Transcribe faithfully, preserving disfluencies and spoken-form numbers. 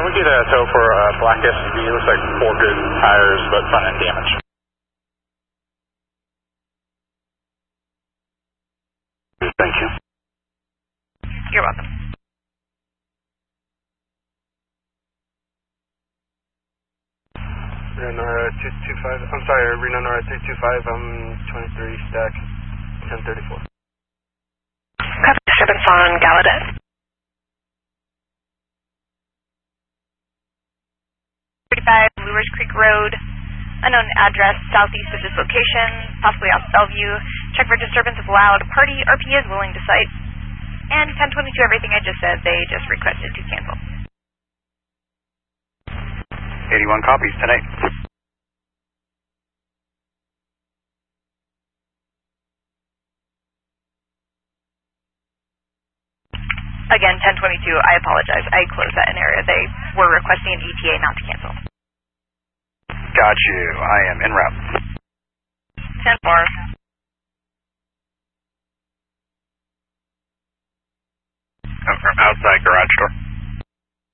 we get a tow for a black S U V? It looks like four good tires, but front end damage. Thank you. You're welcome. Reno Nora two two five, I'm sorry, Reno Nora three two five, I'm twenty-three stack, ten thirty-four. Copy disturbance on Gallaudet. thirty-five Blue Ridge Creek Road, unknown address southeast of this location, possibly off Bellevue. Check for disturbance if allowed. Party R P is willing to cite. And ten twenty-two, everything I just said, they just requested to cancel. eighty-one copies tonight. Again, ten twenty-two, I apologize. I closed that in area. They were requesting an E T A not to cancel. Got you. I am en route. ten four. I'm from outside garage door.